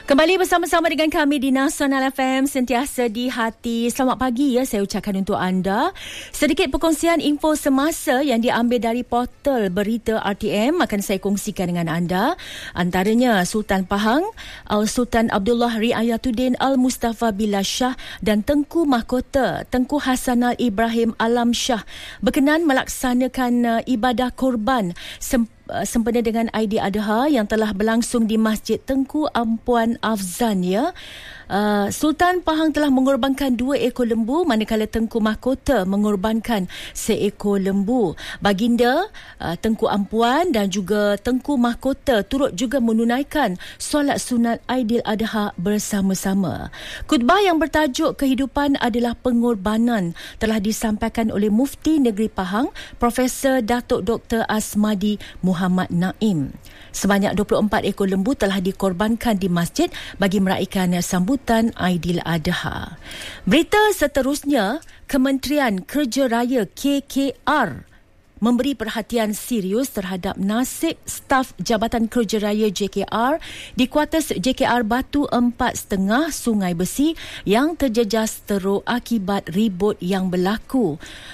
Kembali bersama-sama dengan kami di Nasional FM, sentiasa di hati. Selamat pagi ya, saya ucapkan untuk anda. Sedikit perkongsian info semasa yang diambil dari portal berita RTM akan saya kongsikan dengan anda. Antaranya Sultan Pahang, Sultan Abdullah Riayatuddin Al-Mustafa Billah Shah dan Tengku Mahkota Tengku Hasanal Ibrahim Alam Shah berkenan melaksanakan ibadah korban sempena dengan Aidiladha yang telah berlangsung di Masjid Tengku Ampuan Afzan ya. Sultan Pahang telah mengorbankan 2 ekor lembu, manakala Tengku Mahkota mengorbankan seekor lembu. Baginda Tengku Ampuan dan juga Tengku Mahkota turut juga menunaikan solat sunat Aidiladha bersama-sama. Khutbah yang bertajuk Kehidupan adalah Pengorbanan telah disampaikan oleh Mufti Negeri Pahang, Profesor Datuk Dr. Asmadi Muhammad Naim. Sebanyak 24 ekor lembu telah dikorbankan di masjid bagi meraihkan sambutan Aidiladha. Berita seterusnya, Kementerian Kerja Raya KKR memberi perhatian serius terhadap nasib staf Jabatan Kerja Raya JKR di kuartus JKR Batu 4.5 Sungai Besi yang terjejas teruk akibat ribut yang berlaku.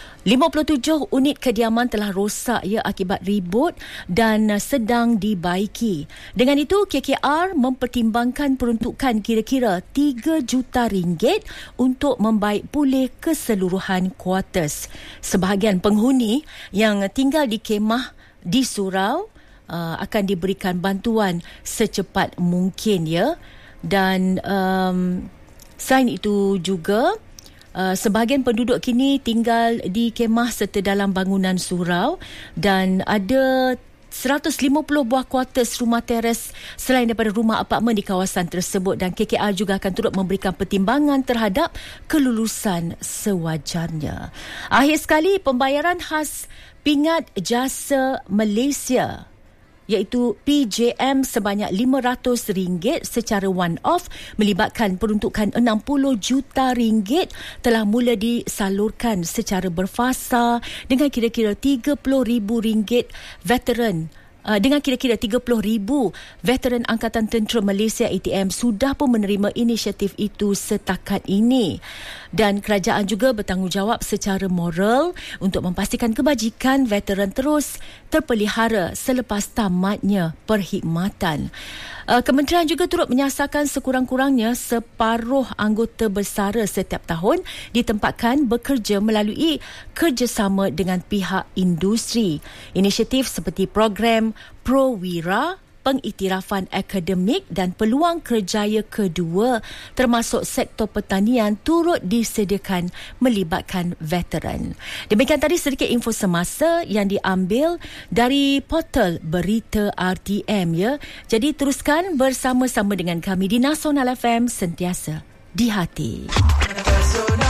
57 unit kediaman telah rosak ya akibat ribut dan sedang dibaiki. Dengan itu, KKR mempertimbangkan peruntukan kira-kira 3 juta ringgit untuk membaik pulih keseluruhan kuartus. Sebahagian penghuni yang tinggal di kemah di surau akan diberikan bantuan secepat mungkin ya. Dan selain itu juga sebahagian penduduk kini tinggal di kemah serta dalam bangunan surau dan ada 150 buah kuartus rumah teres selain daripada rumah apartmen di kawasan tersebut, dan KKR juga akan turut memberikan pertimbangan terhadap kelulusan sewajarnya. Akhir sekali, pembayaran khas Pingat Jasa Malaysia iaitu PJM sebanyak RM500 secara one-off melibatkan peruntukan RM60 juta telah mula disalurkan secara berfasa dengan kira-kira RM30,000 veteran. Dengan kira-kira 30,000 veteran Angkatan Tentera Malaysia ATM sudah pun menerima inisiatif itu setakat ini. Dan kerajaan juga bertanggungjawab secara moral untuk memastikan kebajikan veteran terus terpelihara selepas tamatnya perkhidmatan. Kementerian juga turut menyasarkan sekurang-kurangnya separuh anggota bersara setiap tahun ditempatkan bekerja melalui kerjasama dengan pihak industri. Inisiatif seperti program Pro-Wira, pengiktirafan akademik dan peluang kerjaya kedua termasuk sektor pertanian turut disediakan melibatkan veteran. Demikian tadi sedikit info semasa yang diambil dari portal berita RTM ya. Jadi teruskan bersama-sama dengan kami di Nasional FM, sentiasa di hati.